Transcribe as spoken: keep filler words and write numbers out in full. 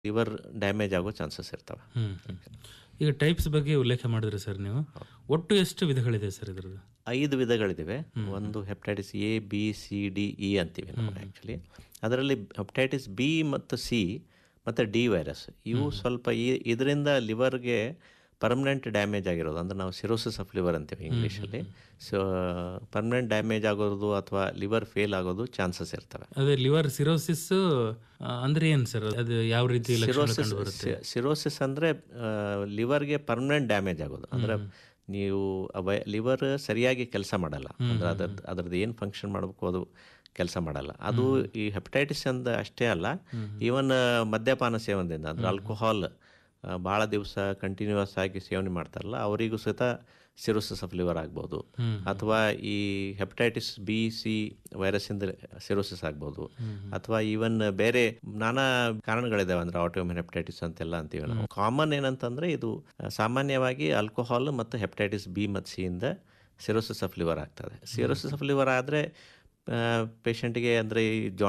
Liver damage ಆಗೋ chances ಇರ್ತವೆ. ಹ್ಮ್ ಹ್ಮ್. ಈಗ ಟೈಪ್ಸ್ ಬಗ್ಗೆ ಉಲ್ಲೇಖ ಮಾಡಿದ್ರಿ ಸರ್ ನೀವು. ಒಟ್ಟು ಎಷ್ಟು ವಿಧಗಳಿದೆ ಸರ್ ಇದ್ರದ್ದು? ಐದು ವಿಧಗಳಿವೆ. ಒಂದು hepatitis A B C D E ಅಂತೀವಿ ನಾವು ಆ್ಯಕ್ಚುಲಿ. ಅದರಲ್ಲಿ ಹೆಪಟೈಟಿಸ್ ಬಿ ಮತ್ತು ಸಿ ಮತ್ತು ಡಿ ವೈರಸ್ ಇವು ಸ್ವಲ್ಪ ಈ ಇದರಿಂದ ಲಿವರ್ಗೆ ಪರ್ಮನೆಂಟ್ ಡ್ಯಾಮೇಜ್ ಆಗಿರೋದು, ಅಂದರೆ ನಾವು ಸಿರೋಸಿಸ್ ಆಫ್ ಲಿವರ್ ಅಂತೀವಿ ಇಂಗ್ಲೀಷಲ್ಲಿ. ಸೊ ಪರ್ಮನೆಂಟ್ ಡ್ಯಾಮೇಜ್ ಆಗೋದು ಅಥವಾ ಲಿವರ್ ಫೇಲ್ ಆಗೋದು ಚಾನ್ಸಸ್ ಇರ್ತವೆ. ಅದೇ ಲಿವರ್ ಸಿರೋಸಿಸ್ ಅಂದ್ರೆ ಏನು ಸರ್? ಅದು ಯಾವ ರೀತಿ ಲಕ್ಷಣ ಬರುತ್ತೆ? ಸಿರೋಸಿಸ್ ಅಂದರೆ ಲಿವರ್ಗೆ ಪರ್ಮನೆಂಟ್ ಡ್ಯಾಮೇಜ್ ಆಗೋದು, ಅಂದರೆ ನೀವು ಲಿವರ್ ಸರಿಯಾಗಿ ಕೆಲಸ ಮಾಡಲ್ಲ, ಅಂದರೆ ಅದ್ರದ್ದು ಅದ್ರದ್ದು ಏನು ಫಂಕ್ಷನ್ ಮಾಡಬೇಕು ಅದು ಕೆಲಸ ಮಾಡಲ್ಲ. ಅದು ಈ ಹೆಪಟೈಟಿಸ್ ಅಂದ ಅಷ್ಟೇ ಅಲ್ಲ, ಈವನ್ ಮದ್ಯಪಾನ ಸೇವನೆಯಿಂದ, ಅಂದರೆ ಆಲ್ಕೋಹಾಲ್ ಭಾಳ ದಿವಸ ಕಂಟಿನ್ಯೂಸ್ ಆಗಿ ಸೇವನೆ ಮಾಡ್ತಾರಲ್ಲ ಅವರಿಗೂ ಸಹಿತ ಸಿರೋಸಿಸ್ ಆಫ್ ಲಿವರ್ ಆಗ್ಬೋದು. ಅಥವಾ ಈ ಹೆಪಟೈಟಿಸ್ ಬಿ ಸಿ ವೈರಸ್ಸಿಂದ ಸಿರೋಸಿಸ್ ಆಗ್ಬೋದು. ಅಥವಾ ಈವನ್ ಬೇರೆ ನಾನಾ ಕಾರಣಗಳಿದಾವೆ, ಅಂದರೆ ಆಟೋಇಮ್ಯೂನ್ ಹೆಪಟೈಟಿಸ್ ಅಂತೆಲ್ಲ ಅಂತೀವಿ ನಾವು. ಕಾಮನ್ ಏನಂತಂದರೆ ಇದು ಸಾಮಾನ್ಯವಾಗಿ ಆಲ್ಕೋಹಾಲ್ ಮತ್ತು ಹೆಪಟೈಟಿಸ್ ಬಿ ಮತ್ತು ಸಿ ಇಂದ ಸಿರೋಸಿಸ್ ಆಫ್ ಲಿವರ್ ಆಗ್ತದೆ. ಸಿರೋಸಿಸ್ ಆಫ್ ಲಿವರ್ ಆದರೆ ಪೇಷಂಟಿಗೆ ಅಂದರೆ ಈ